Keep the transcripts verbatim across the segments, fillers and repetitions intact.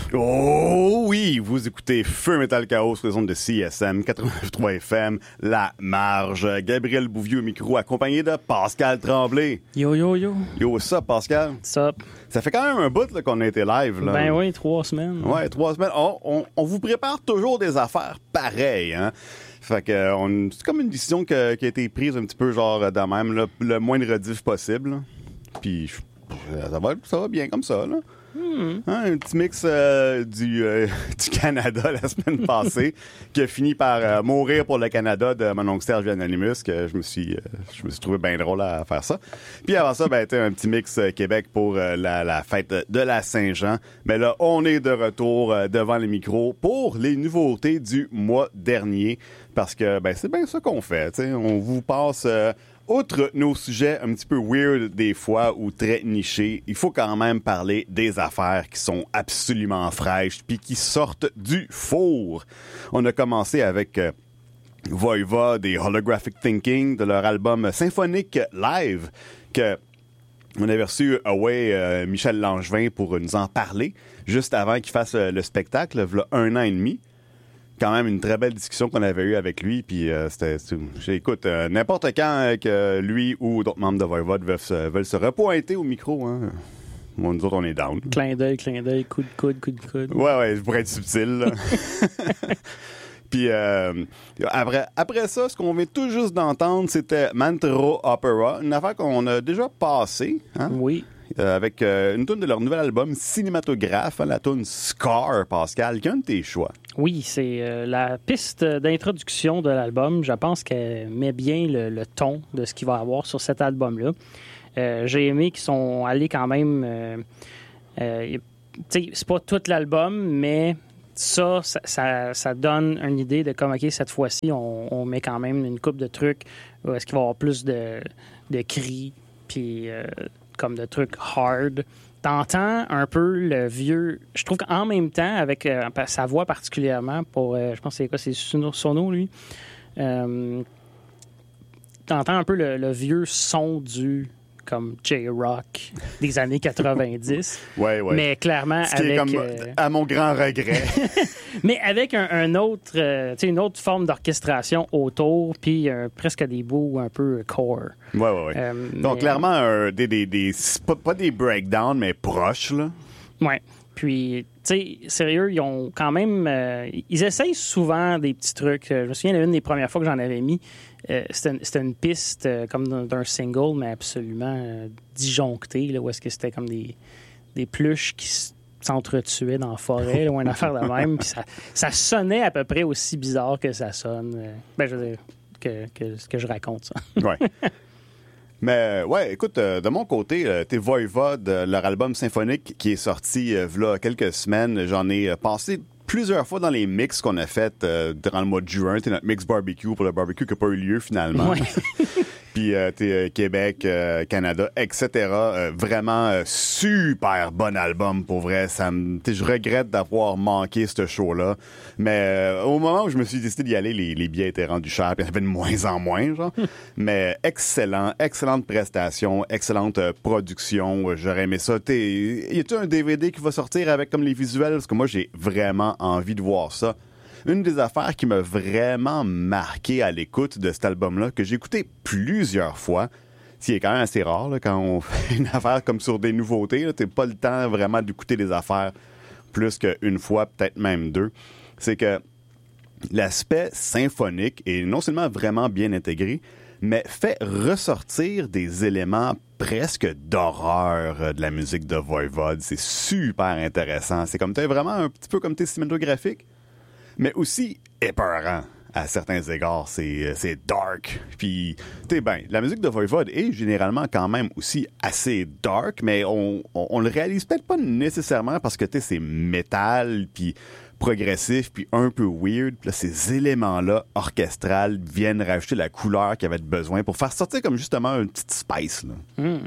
Oh oui, vous écoutez Feu Metal Chaos sur les ondes de C S M quatre-vingt-neuf trois F M, La Marge. Gabriel Bouvier au micro, accompagné de Pascal Tremblay. Yo, yo, yo. Yo, what's up, Pascal? What's up? Ça fait quand même un bout là, qu'on a été live. Là. Ben oui, trois semaines. Ouais, trois semaines. On, on, on vous prépare toujours des affaires pareilles, hein? Fait que on, c'est comme une décision que, qui a été prise un petit peu genre de même, là, le moins de rediff possible. Là. Puis ça va, ça va bien comme ça, là. Hmm. Hein, un petit mix euh, du, euh, du Canada la semaine passée qui a fini par euh, mourir pour le Canada de mon oncle Serge Anonymous, que je me suis euh, je me suis trouvé bien drôle à faire ça. Puis avant ça, ben, un petit mix euh, Québec pour euh, la, la fête de la Saint-Jean. Mais là, on est de retour euh, devant les micros pour les nouveautés du mois dernier. Parce que ben c'est bien ça qu'on fait. T'sais. On vous passe... Euh, Outre nos sujets un petit peu weird des fois ou très nichés, il faut quand même parler des affaires qui sont absolument fraîches puis qui sortent du four. On a commencé avec euh, Voivod et Holographic Thinking de leur album Symphonique Live que on avait reçu Away euh, Michel Langevin pour nous en parler juste avant qu'il fasse euh, le spectacle, v'là un an et demi. Quand même une très belle discussion qu'on avait eue avec lui, puis euh, c'était, c'était écoute, euh, n'importe quand euh, que lui ou d'autres membres de Voivod veulent se, veulent se repointer au micro, hein. Bon, nous autres, on est down. Clin d'œil, clin d'œil, coup de coude, coup de coude. Ouais, ouais, pour être subtil, là. Puis euh, après, après ça, ce qu'on vient tout juste d'entendre, c'était Mantro Opera, une affaire qu'on a déjà passée, hein? Oui. Euh, avec euh, une tune de leur nouvel album Cinématographe, hein, la tune Scar, Pascal. Quel est un de tes choix? Oui, c'est euh, la piste d'introduction de l'album. Je pense qu'elle met bien le, le ton de ce qu'il va y avoir sur cet album-là. Euh, j'ai aimé qu'ils sont allés quand même... Euh, euh, tu sais, c'est pas tout l'album, mais ça, ça, ça, ça donne une idée de comme, OK, cette fois-ci, on, on met quand même une couple de trucs où est-ce qu'il va y avoir plus de, de cris, puis... Euh, comme de trucs hard. T'entends un peu le vieux... Je trouve qu'en même temps, avec euh, sa voix particulièrement, pour... Euh, je pense que c'est quoi? C'est Sono, Sono lui. Euh, t'entends un peu le, le vieux son du... comme J-Rock des années quatre-vingt-dix. Ouais, ouais. Mais clairement, Ce qui avec... est comme, euh... à mon grand regret. Mais avec un, un autre, euh, tu sais, une autre forme d'orchestration autour, puis euh, presque des bouts un peu core. Ouais, ouais, ouais. Euh, Donc, mais... clairement, euh, des, des, des, pas, pas des breakdowns, mais proches, là. Ouais. Puis, tu sais, sérieux, ils ont quand même... Euh, ils essayent souvent des petits trucs. Je me souviens, l'une des premières fois que j'en avais mis, euh, c'était, une, c'était une piste euh, comme d'un, d'un single, mais absolument euh, disjonctée, là, où est-ce que c'était comme des, des pluches qui s'entretuaient dans la forêt, là, ou une affaire de même. Puis ça, ça sonnait à peu près aussi bizarre que ça sonne. Euh, ben, je veux dire, que, que ce que je raconte, ça. Ouais. Mais ouais, écoute, euh, de mon côté, euh, t'es Voivod, euh, leur album symphonique qui est sorti euh, v'là quelques semaines, j'en ai euh, passé plusieurs fois dans les mix qu'on a fait euh, durant le mois de juin. T'es notre mix barbecue pour le barbecue qui n'a pas eu lieu finalement. Ouais. Puis euh, t'es euh, Québec, euh, Canada, et cetera. Euh, vraiment euh, super bon album pour vrai. Ça me, je regrette d'avoir manqué ce show-là. Mais euh, au moment où je me suis décidé d'y aller, les, les billets étaient rendus chers, puis il y en avait de moins en moins, genre. Mais excellent, excellente prestation, excellente euh, production. J'aurais aimé ça. T'es, y a-tu un D V D qui va sortir avec comme les visuels? Parce que moi, j'ai vraiment envie de voir ça. Une des affaires qui m'a vraiment marqué à l'écoute de cet album-là, que j'ai écouté plusieurs fois, ce qui est quand même assez rare là, quand on fait une affaire comme sur des nouveautés, là, t'as pas le temps vraiment d'écouter des affaires plus qu'une fois, peut-être même deux, c'est que l'aspect symphonique est non seulement vraiment bien intégré, mais fait ressortir des éléments presque d'horreur de la musique de Voivod. C'est super intéressant. C'est comme t'es vraiment un petit peu comme tes cinématographiques, mais aussi épeurant à certains égards. C'est, c'est dark. Puis, tu sais, ben, la musique de Voivod est généralement quand même aussi assez dark, mais on, on, on le réalise peut-être pas nécessairement parce que, tu sais, c'est métal, puis progressif, puis un peu weird. Puis là, ces éléments-là, orchestrales, viennent rajouter la couleur qu'il y avait besoin pour faire sortir comme justement une petite spice, là. Mm.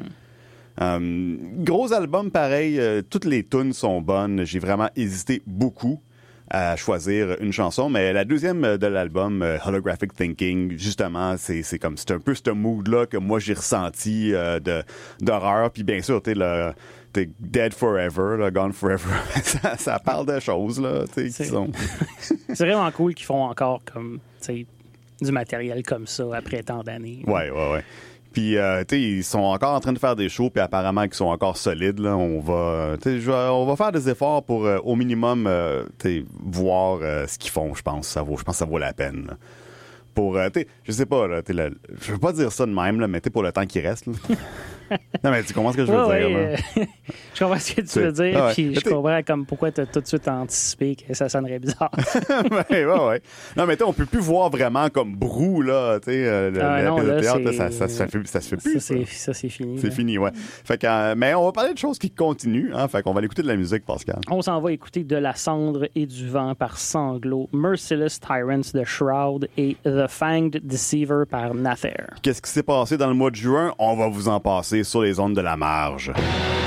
Um, gros album, pareil. Euh, toutes les tunes sont bonnes. J'ai vraiment hésité beaucoup. à choisir une chanson, mais la deuxième de l'album, euh, Holographic Thinking, justement, c'est, c'est comme, c'est un peu ce mood-là que moi j'ai ressenti euh, de, d'horreur, puis bien sûr, tu sais, le t'es Dead Forever, là, Gone Forever, ça, ça parle de choses, là, tu sais, qui sont... C'est vraiment cool qu'ils font encore comme, tu sais, du matériel comme ça après tant d'années. Ouais, ouais, ouais. Puis, euh, tu sais, ils sont encore en train de faire des shows, puis apparemment qu'ils sont encore solides, là. On va, tu sais, on va faire des efforts pour, euh, au minimum, euh, tu sais, voir euh, ce qu'ils font, je pense. Ça vaut, je pense que ça vaut la peine, là. Pour, euh, tu sais, je sais pas, là, la, je veux pas dire ça de même, là, mais tu pour le temps qui reste, là. Non, mais tu comprends ce que je veux ouais, dire, ouais, là? Euh, je comprends ce que tu T'sais, veux dire, ah ouais. puis je T'sais, comprends comme pourquoi tu as tout de suite anticipé que ça sonnerait bizarre. ouais, ouais, ouais. Non, mais tu sais, on peut plus voir vraiment comme Brou, là, tu sais, euh, le, Ah, la non, pièce de là, théâtre, là, c'est- ça, ça, se fait, ça se fait plus. Ça, c'est, ça, c'est fini. C'est là. fini, ouais. Fait que, euh, mais on va parler de choses qui continuent, hein. Fait qu'on va aller écouter de la musique, Pascal. On s'en va écouter De la cendre et du vent par Sanglot, Merciless Tyrants de Shroud et The Fanged Deceiver par Nather. Qu'est-ce qui s'est passé dans le mois de juin? On va vous en passer sur les ondes de la marge.